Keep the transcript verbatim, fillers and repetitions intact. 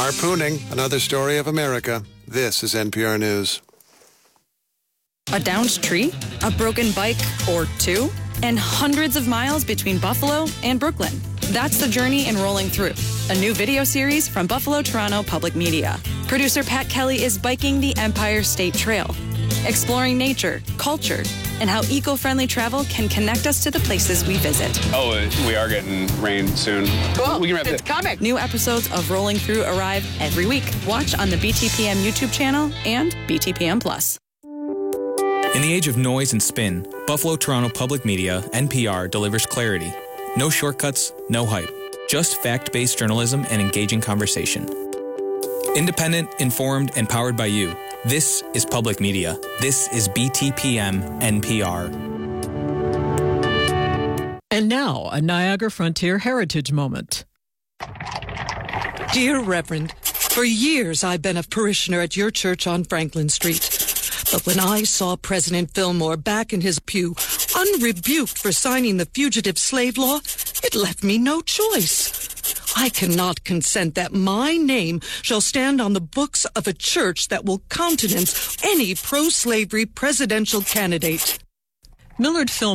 Harpooning, another story of America. This is N P R News. A downed tree, a broken bike or two, and hundreds of miles between Buffalo and Brooklyn. That's the journey in Rolling Through, a new video series from Buffalo Toronto Public Media. Producer Pat Kelly is biking the Empire State Trail, exploring nature, culture, and how eco-friendly travel can connect us to the places we visit. Oh, we are getting rain soon. Cool. We can wrap It's it. coming. New episodes of Rolling Through arrive every week. Watch on the B T P M YouTube channel and B T P M Plus. In the age of noise and spin, Buffalo Toronto Public Media, N P R, delivers clarity. No shortcuts, no hype. Just fact-based journalism and engaging conversation. Independent, informed, and powered by you. This is public media. This is B T P M N P R. And now, a Niagara Frontier Heritage Moment. Dear Reverend, for years I've been a parishioner at your church on Franklin Street. But when I saw President Fillmore back in his pew, unrebuked for signing the fugitive slave law, it left me no choice. I cannot consent that my name shall stand on the books of a church that will countenance any pro-slavery presidential candidate. Millard Fillmore